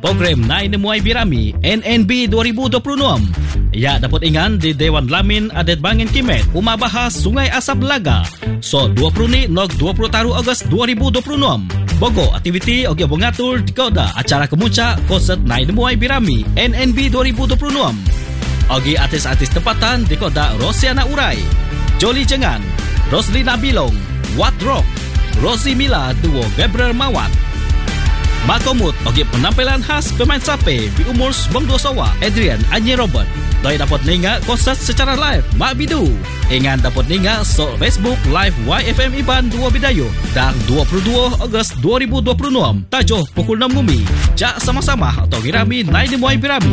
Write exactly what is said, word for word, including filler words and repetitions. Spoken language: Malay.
program Nai Nemuai Birami N N B dua ribu dua puluh enam. Ia dapat ingan di Dewan Lamin Adat Bangin Kimet Umah Bahas Sungai Asap Laga. So dua puluh ni nog dua puluh taru Ogos dua ribu dua puluh enam. Bogo aktiviti ogi bongatur di koda acara kemuncak konsert Nai Nemuai Birami N N B dua ribu dua puluh enam. Ogi artis-artis tempatan di koda Rosiana Urai, Jolly Jengan, Roslina Bilong, Wat Rock, Rosie Mila duo Gabriel Mawat. Makomut ogi penampilan khas pemain sape di umur sembilan belas sawa Adrian Anye Robert. Doi dapat ninga konsert secara live Mak Bidu. Ingan dapat ninga so Facebook live Y F M Iban dua Bidayu dan dua puluh dua Ogos dua ribu dua puluh enam. Tajuh pukul enam Ngumi. Jak sama-sama atau Birami Nai Nemuai Birami.